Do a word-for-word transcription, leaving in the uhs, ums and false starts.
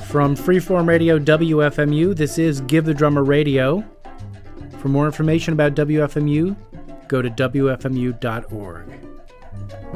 From Freeform Radio W F M U, this is Give the Drummer Radio. For more information about W F M U, go to W F M U dot org.